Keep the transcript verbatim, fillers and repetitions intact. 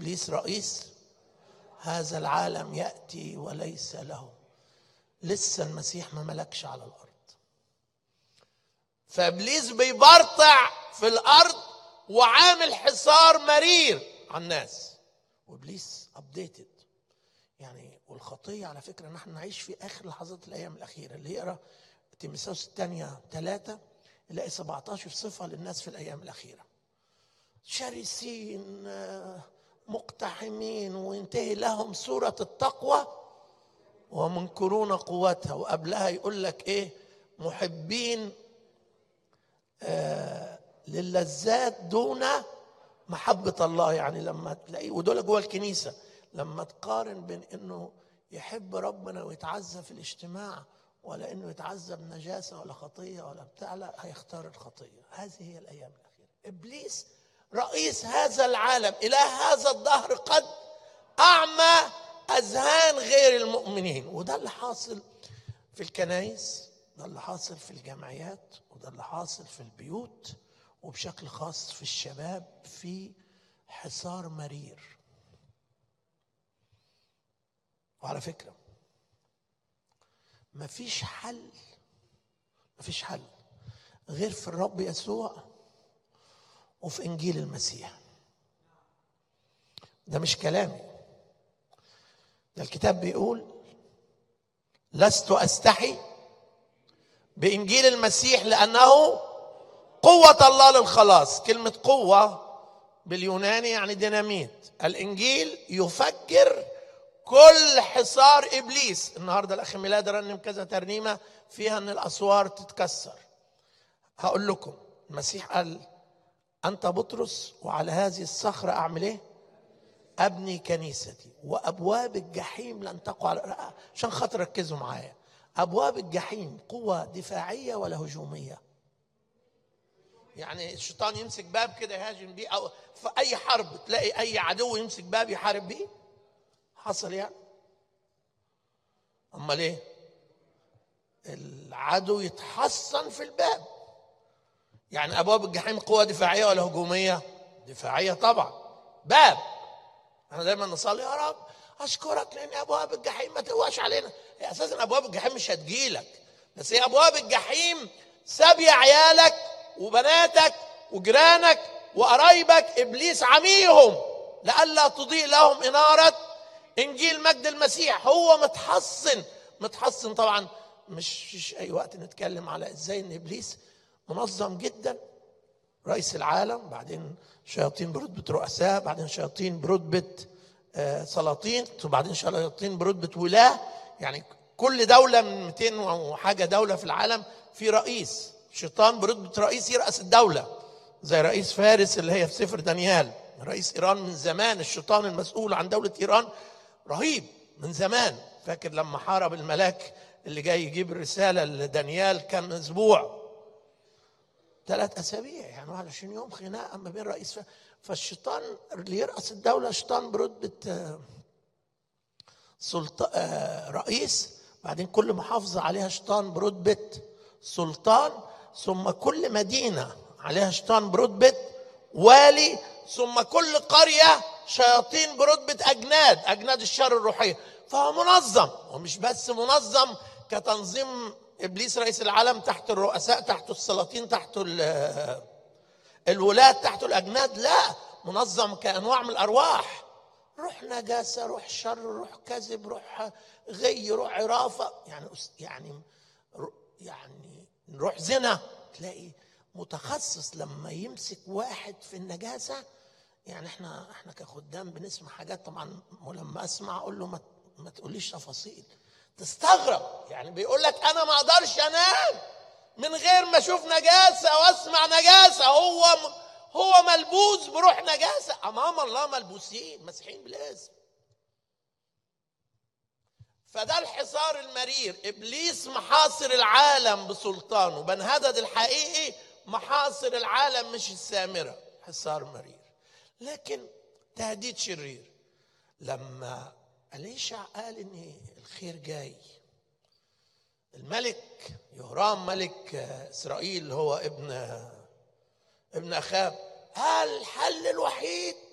إبليس رئيس هذا العالم يأتي وليس له. لسه المسيح ما ملكش على الأرض، فإبليس بيبرطع في الأرض وعامل حصار مرير على الناس. وإبليس أبديتد يعني. والخطية على فكرة نحن نعيش في آخر لحظات الأيام الأخيرة. اللي يقرأ تيموثاوس الثانية ثلاثة يلاقي سبعتاشر صفة للناس في الأيام الأخيرة: شرسين مقتحمين، وينتهي لهم سورة التقوى ومنكرون قوتها. وقبلها يقول لك إيه؟ محبين آه للذات دون محبة الله. يعني لما تلاقيه، ودول جوه الكنيسة، لما تقارن بين إنه يحب ربنا ويتعزى في الاجتماع ولا إنه يتعزى بنجاسة ولا خطية ولا بتاع، لا، هيختار الخطية. هذه هي الأيام الأخيرة. إبليس رئيس هذا العالم، إله هذا الدهر، قد أعمى أذهان غير المؤمنين. وده اللي حاصل في الكنائس، ده اللي حاصل في الجمعيات، وده اللي حاصل في البيوت، وبشكل خاص في الشباب، في حصار مرير. وعلى فكرة مفيش حل، مفيش حل غير في الرب يسوع وفي إنجيل المسيح. ده مش كلامي، ده الكتاب بيقول: لست أستحي بإنجيل المسيح لأنه قوة الله للخلاص. كلمة قوة باليوناني يعني ديناميت. الإنجيل يفجر كل حصار إبليس. النهاردة الأخ ميلاد رنم كذا ترنيمة فيها أن الأسوار تتكسر. هقول لكم، المسيح قال: أنت بطرس وعلى هذه الصخرة أعمل إيه؟ أبني كنيستي وأبواب الجحيم لن تقوى على. عشان خاطر ركزوا معايا، أبواب الجحيم قوة دفاعية ولا هجومية؟ يعني الشيطان يمسك باب كده يهاجم بيه، أو في أي حرب تلاقي أي عدو يمسك باب يحارب بيه. حصل يعني؟ أما ليه؟ العدو يتحصن في الباب. يعني أبواب الجحيم قوة دفاعية ولا هجومية؟ دفاعية طبعا. باب، احنا دايما نصلي: يا رب اشكرك لان ابواب الجحيم ما تقواش علينا. هي اساسا ابواب الجحيم مش هتجيلك، بس هي ابواب الجحيم سبي عيالك وبناتك وجيرانك وقرايبك. ابليس عميهم لئلا تضيء لهم اناره انجيل مجد المسيح. هو متحصن متحصن طبعا. مش, مش اي وقت نتكلم على ازاي ان ابليس منظم جدا، رئيس العالم، بعدين شياطين برتبة رؤساء، بعدين شياطين برتبة سلاطين، وبعدين شياطين برتبة ولاة. يعني كل دولة من مئتين وحاجة دولة في العالم في رئيس شيطان برتبة رئيس يرأس الدولة، زي رئيس فارس اللي هي في سفر دانيال. رئيس إيران من زمان، الشيطان المسؤول عن دولة إيران رهيب من زمان. فاكر لما حارب الملاك اللي جاي يجيب الرسالة لدانيال كان أسبوع، ثلاث أسابيع، يعني واحد وعشرين يوم خناقة ما بين رئيس ف... فالشيطان اللي يرأس الدولة شيطان برتبة سلطان رئيس، بعدين كل محافظة عليها شيطان برتبة سلطان، ثم كل مدينة عليها شيطان برتبة والي، ثم كل قرية شياطين برتبة أجناد، أجناد الشر الروحية. فهو منظم، ومش بس منظم كتنظيم إبليس رئيس العالم تحت الرؤساء، تحت السلاطين، تحت الولاة، تحت الأجناد، لا، منظم كأنواع من الأرواح. روح نجاسة، روح شر، روح كذب، روح غي، روح عرافة، يعني يعني يعني روح زنا. تلاقي متخصص لما يمسك واحد في النجاسة. يعني احنا احنا كخدام بنسمع حاجات طبعا، ولما اسمع اقول له ما, ما تقوليش تفاصيل، تستغرب. يعني بيقول لك انا ما اقدرش انام من غير ما اشوف نجاسة واسمع نجاسة. هو هو ملبوس بروح نجاسة امام الله، ملبوسين مسيحيين بالاسم. فده الحصار المرير. ابليس محاصر العالم بسلطانه. بن هدد الحقيقي محاصر العالم مش السامرة، حصار مرير لكن تهديد شرير. لما أليشع قال ان الخير جاي، الملك يهرام ملك اسرائيل هو ابن ابن اخاب قال الحل الوحيد